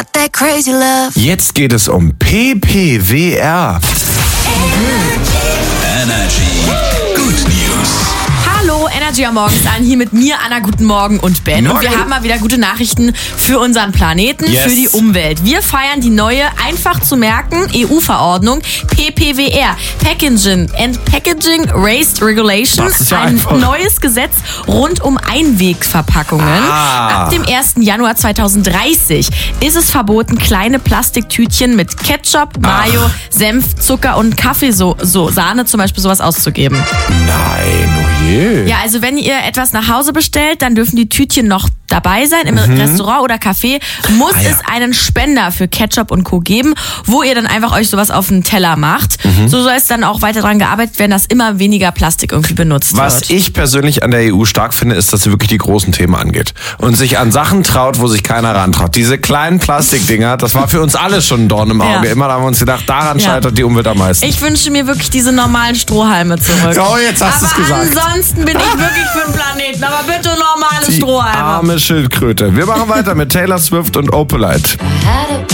got that crazy love. Jetzt geht es um PPWR. Energy Good News. Hallo, Energy am Morgens an, hier mit mir, Anna, guten Morgen und Ben. Und wir haben mal wieder gute Nachrichten für unseren Planeten, für die Umwelt. Wir feiern die neue, einfach zu merken, EU-Verordnung PPWR, Packaging and Packaging Waste Regulation. Das ist ja ein einfach neues Gesetz rund um Einwegverpackungen. Ab dem 1. Januar 2030 ist es verboten, kleine Plastiktütchen mit Ketchup, Mayo, Senf, Zucker und Kaffeesahne zum Beispiel sowas auszugeben. Nein, oh je. Ja, also wenn ihr etwas nach Hause bestellt, dann dürfen die Tütchen noch dabei sein. Im Restaurant oder Café muss es einen Spender für Ketchup und Co. geben, wo ihr dann einfach euch sowas auf den Teller macht. So soll es dann auch weiter daran gearbeitet werden, dass immer weniger Plastik irgendwie benutzt wird. Was ich persönlich an der EU stark finde, ist, dass sie wirklich die großen Themen angeht. Und sich an Sachen traut, wo sich keiner rantraut. Diese kleinen Plastikdinger, das war für uns alle schon ein Dorn im Auge. Ja. Immer haben wir uns gedacht, daran scheitert die Umwelt am meisten. Ich wünsche mir wirklich diese normalen Strohhalme zurück. Oh, jetzt hast du es gesagt. Aber ansonsten bin ich wirklich für den Planeten. Aber bitte normale Die Strohhalme. arme Schildkröte. Wir machen weiter mit Taylor Swift und Opalite. Had a